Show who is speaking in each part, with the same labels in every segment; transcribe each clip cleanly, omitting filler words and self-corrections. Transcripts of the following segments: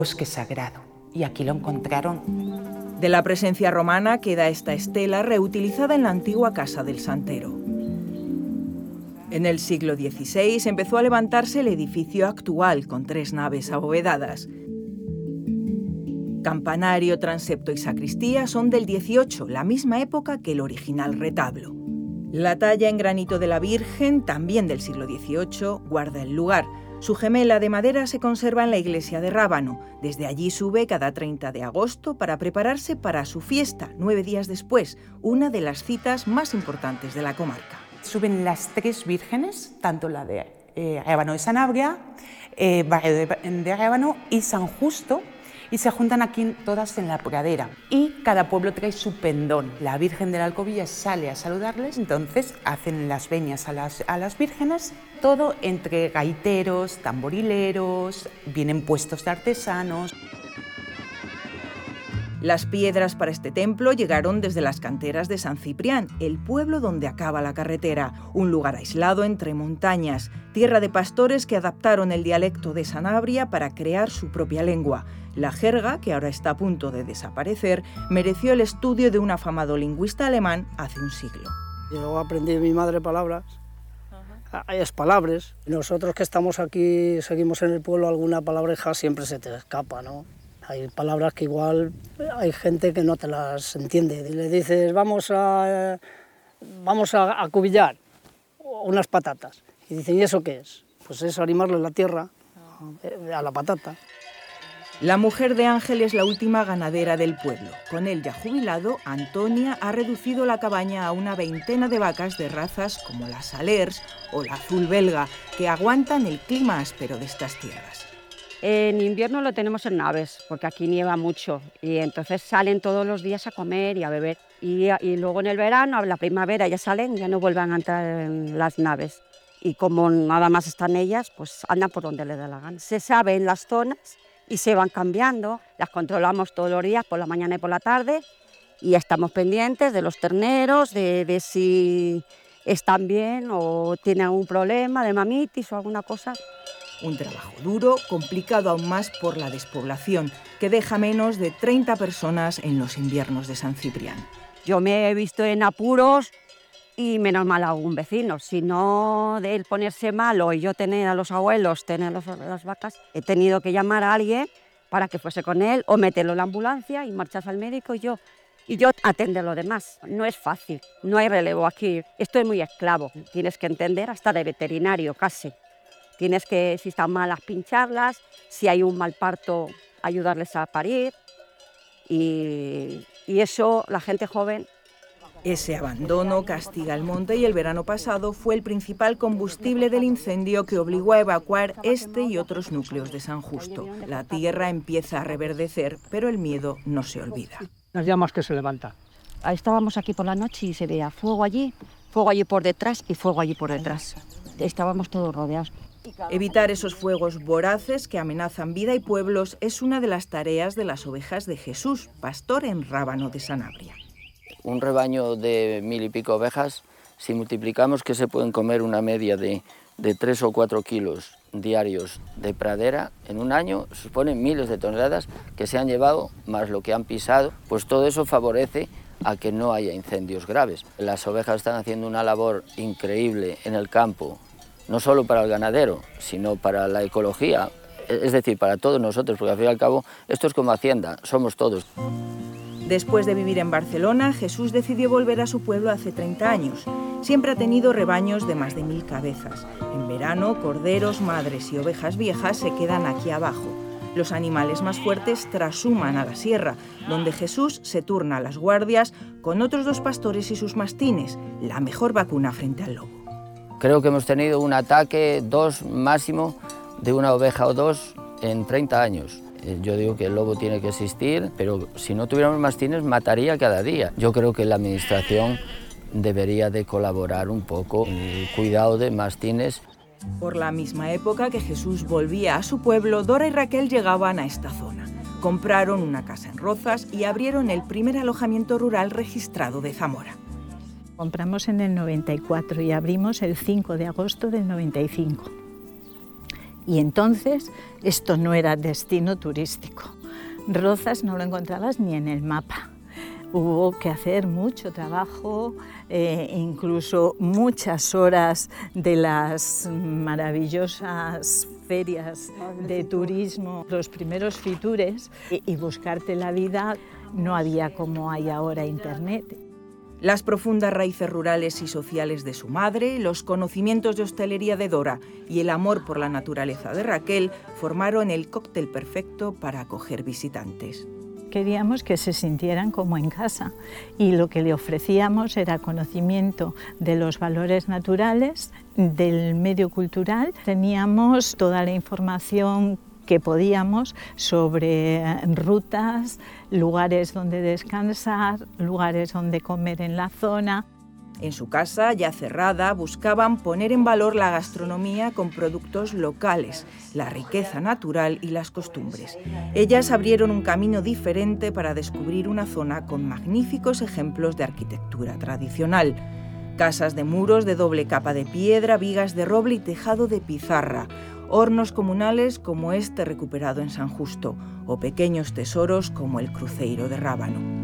Speaker 1: bosque sagrado, y aquí lo encontraron.
Speaker 2: De la presencia romana queda esta estela reutilizada en la antigua casa del santero. En el siglo XVI empezó a levantarse el edificio actual, con 3 naves abovedadas. Campanario, transepto y sacristía son del XVIII, la misma época que el original retablo. La talla en granito de la Virgen, también del siglo XVIII, guarda el lugar. Su gemela de madera se conserva en la iglesia de Rábano. Desde allí sube cada 30 de agosto para prepararse para su fiesta, 9 días después, una de las citas más importantes de la comarca.
Speaker 1: Suben las 3 vírgenes, tanto la de Rábano de Sanabria, barrio de Rábano y San Justo, y se juntan aquí todas en la pradera. Y cada pueblo trae su pendón. La Virgen de la Alcobilla sale a saludarles, entonces hacen las venias a las vírgenes, todo entre gaiteros, tamborileros, vienen puestos de artesanos.
Speaker 2: Las piedras para este templo llegaron desde las canteras de San Ciprián, el pueblo donde acaba la carretera, un lugar aislado entre montañas, tierra de pastores que adaptaron el dialecto de Sanabria para crear su propia lengua. La jerga, que ahora está a punto de desaparecer, mereció el estudio de un afamado lingüista alemán hace un siglo.
Speaker 3: Yo aprendí de mi madre palabras, es palabras. Nosotros que estamos aquí, seguimos en el pueblo, alguna palabreja siempre se te escapa, ¿no? Hay palabras que igual hay gente que no te las entiende. Le dices, vamos a cubillar unas patatas. Y dicen, ¿y eso qué es? Pues es animarle la tierra a la patata.
Speaker 2: La mujer de Ángel es la última ganadera del pueblo. Con él ya jubilado, Antonia ha reducido la cabaña a una 20 de vacas de razas como la Salers o la Azul Belga, que aguantan el clima áspero de estas tierras.
Speaker 4: En invierno lo tenemos en naves, porque aquí nieva mucho, y entonces salen todos los días a comer y a beber. Y luego en el verano, a la primavera, ya salen, ya no vuelven a entrar en las naves. Y como nada más están ellas, pues andan por donde les da la gana. Se sabe en las zonas y se van cambiando, las controlamos todos los días, por la mañana y por la tarde, y estamos pendientes de los terneros, de si están bien o tienen algún problema de mamitis o alguna cosa.
Speaker 2: Un trabajo duro, complicado aún más por la despoblación, que deja menos de 30 personas en los inviernos de San Ciprián.
Speaker 4: Yo me he visto en apuros y menos mal algún vecino. Si no, de él ponerse malo y yo tener a los abuelos, tener las vacas, he tenido que llamar a alguien para que fuese con él o meterlo en la ambulancia y marcharse al médico y yo atender lo demás. No es fácil, no hay relevo aquí. Esto es muy esclavo, tienes que entender hasta de veterinario casi. Tienes que, si están malas, pincharlas, si hay un mal parto, ayudarles a parir. Y eso, la gente joven...
Speaker 2: Ese abandono castiga el monte y el verano pasado fue el principal combustible del incendio que obligó a evacuar este y otros núcleos de San Justo. La tierra empieza a reverdecer, pero el miedo no se olvida.
Speaker 3: Las llamas que se levantan.
Speaker 4: Estábamos aquí por la noche y se veía fuego allí por detrás y fuego allí por detrás. Estábamos todos rodeados.
Speaker 2: Evitar esos fuegos voraces que amenazan vida y pueblos es una de las tareas de las ovejas de Jesús, pastor en Rábano de Sanabria.
Speaker 5: Un rebaño de 1000 y pico ovejas, si multiplicamos que se pueden comer una media de 3 o 4 kilos diarios de pradera, en un año suponen miles de toneladas que se han llevado, más lo que han pisado, pues todo eso favorece a que no haya incendios graves. Las ovejas están haciendo una labor increíble en el campo, no solo para el ganadero, sino para la ecología, es decir, para todos nosotros, porque al fin y al cabo esto es como Hacienda, somos todos.
Speaker 2: Después de vivir en Barcelona, Jesús decidió volver a su pueblo hace 30 años. Siempre ha tenido rebaños de más de 1000 cabezas. En verano, corderos, madres y ovejas viejas se quedan aquí abajo. Los animales más fuertes trashuman a la sierra, donde Jesús se turna a las guardias con otros 2 pastores y sus mastines, la mejor vacuna frente al lobo.
Speaker 5: Creo que hemos tenido un ataque, 2 máximo, de una oveja o 2 en 30 años. Yo digo que el lobo tiene que existir, pero si no tuviéramos mastines mataría cada día. Yo creo que la administración debería de colaborar un poco en el cuidado de mastines.
Speaker 2: Por la misma época que Jesús volvía a su pueblo, Dora y Raquel llegaban a esta zona. Compraron una casa en Rozas y abrieron el primer alojamiento rural registrado de Zamora.
Speaker 6: Compramos en el 94 y abrimos el 5 de agosto del 95. Y entonces esto no era destino turístico. Rozas no lo encontrabas ni en el mapa. Hubo que hacer mucho trabajo, incluso muchas horas de las maravillosas ferias de turismo, los primeros Fitures, y buscarte la vida. No había como hay ahora Internet.
Speaker 2: Las profundas raíces rurales y sociales de su madre, los conocimientos de hostelería de Dora y el amor por la naturaleza de Raquel formaron el cóctel perfecto para acoger visitantes.
Speaker 6: Queríamos que se sintieran como en casa y lo que le ofrecíamos era conocimiento de los valores naturales, del medio cultural. Teníamos toda la información que podíamos sobre rutas, lugares donde descansar, lugares donde comer en la zona.
Speaker 2: En su casa, ya cerrada, buscaban poner en valor la gastronomía con productos locales, la riqueza natural y las costumbres. Ellas abrieron un camino diferente para descubrir una zona con magníficos ejemplos de arquitectura tradicional. Casas de muros de doble capa de piedra, vigas de roble y tejado de pizarra. Hornos comunales como este recuperado en San Justo, o pequeños tesoros como el Cruceiro de Rábano.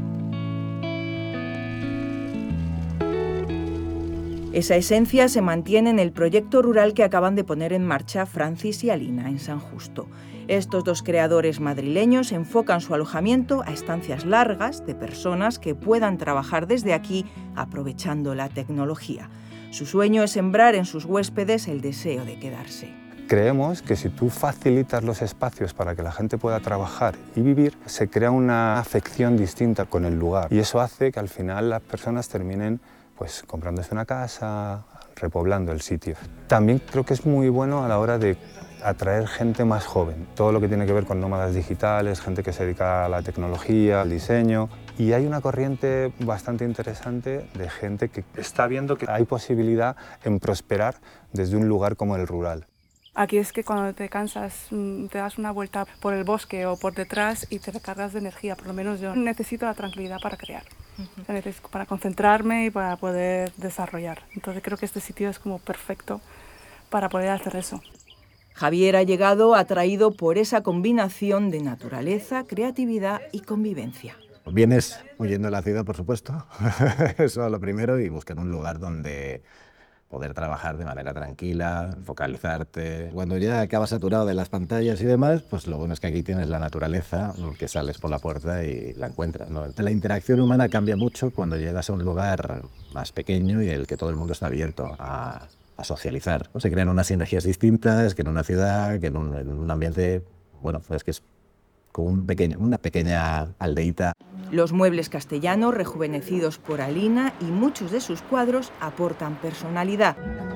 Speaker 2: Esa esencia se mantiene en el proyecto rural que acaban de poner en marcha Francis y Alina en San Justo. Estos dos creadores madrileños enfocan su alojamiento a estancias largas de personas que puedan trabajar desde aquí aprovechando la tecnología. Su sueño es sembrar en sus huéspedes el deseo de quedarse.
Speaker 7: Creemos que si tú facilitas los espacios para que la gente pueda trabajar y vivir, se crea una afección distinta con el lugar y eso hace que al final las personas terminen pues comprándose una casa, repoblando el sitio. También creo que es muy bueno a la hora de atraer gente más joven, todo lo que tiene que ver con nómadas digitales, gente que se dedica a la tecnología, al diseño, y hay una corriente bastante interesante de gente que está viendo que hay posibilidad en prosperar desde un lugar como el rural.
Speaker 8: Aquí es que cuando te cansas te das una vuelta por el bosque o por detrás y te recargas de energía, por lo menos yo necesito la tranquilidad para crear. O sea, necesito para concentrarme y para poder desarrollar. Entonces creo que este sitio es como perfecto para poder hacer eso.
Speaker 2: Javier ha llegado atraído por esa combinación de naturaleza, creatividad y convivencia.
Speaker 9: Vienes huyendo de la ciudad, por supuesto, eso es lo primero, y buscar un lugar donde poder trabajar de manera tranquila, focalizarte. Cuando ya acabas saturado de las pantallas y demás, pues lo bueno es que aquí tienes la naturaleza, que sales por la puerta y la encuentras, ¿no? La interacción humana cambia mucho cuando llegas a un lugar más pequeño y en el que todo el mundo está abierto a socializar, ¿no? Se crean unas sinergias distintas que en una ciudad, que en un ambiente, bueno, pues que es como una pequeña aldeíta.
Speaker 2: Los muebles castellanos, rejuvenecidos por Alina, y muchos de sus cuadros aportan personalidad.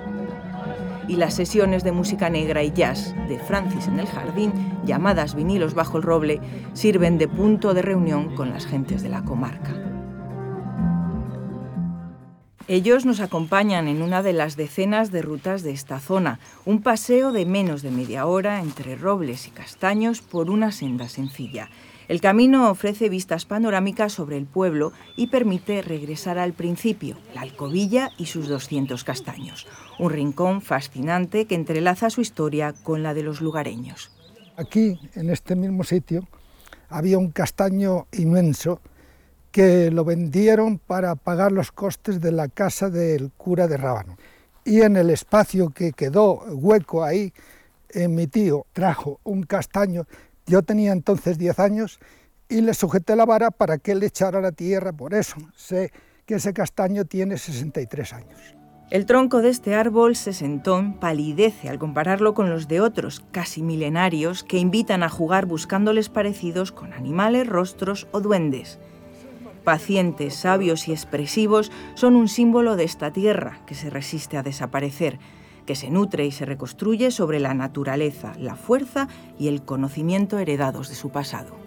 Speaker 2: Y las sesiones de música negra y jazz de Francis en el jardín, llamadas vinilos bajo el roble, sirven de punto de reunión con las gentes de la comarca. Ellos nos acompañan en una de las decenas de rutas de esta zona, un paseo de menos de media hora entre robles y castaños por una senda sencilla. El camino ofrece vistas panorámicas sobre el pueblo y permite regresar al principio, la Alcobilla y sus 200 castaños. Un rincón fascinante que entrelaza su historia con la de los lugareños.
Speaker 10: Aquí, en este mismo sitio, había un castaño inmenso que lo vendieron para pagar los costes de la casa del cura de Rábano. Y en el espacio que quedó hueco ahí, mi tío trajo un castaño. Yo tenía entonces 10 años y le sujeté la vara para que él le echara la tierra. Por eso sé que ese castaño tiene 63 años.
Speaker 2: El tronco de este árbol sesentón palidece al compararlo con los de otros, casi milenarios, que invitan a jugar buscándoles parecidos con animales, rostros o duendes. Pacientes, sabios y expresivos son un símbolo de esta tierra que se resiste a desaparecer, que se nutre y se reconstruye sobre la naturaleza, la fuerza y el conocimiento heredados de su pasado.